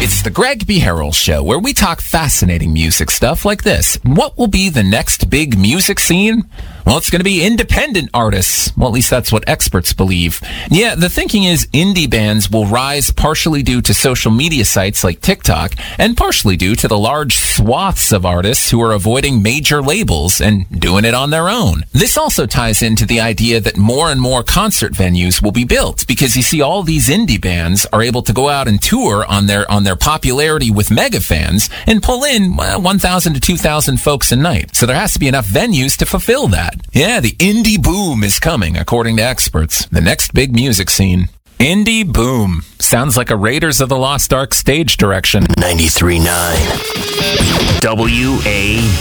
It's the Greg B. Harrell Show, where we talk fascinating music stuff like this. What will be the next big music scene? Well, it's going to be independent artists. Well, at least that's what experts believe. Yeah, the thinking is indie bands will rise partially due to social media sites like TikTok and partially due to the large swaths of artists who are avoiding major labels and doing it on their own. This also ties into the idea that more and more concert venues will be built because you see all these indie bands are able to go out and tour on their popularity with mega fans and pull in 1,000 to 2,000 folks a night. So there has to be enough venues to fulfill that. Yeah, the indie boom is coming, according to experts. The next big music scene. Indie boom. Sounds like a Raiders of the Lost Ark stage direction. 93.9 WABC.